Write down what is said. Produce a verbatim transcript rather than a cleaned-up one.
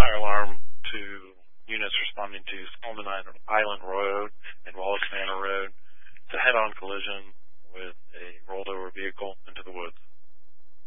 fire alarm to units responding to Solomon Island Road and Wallace Manor Road. It's a head-on collision.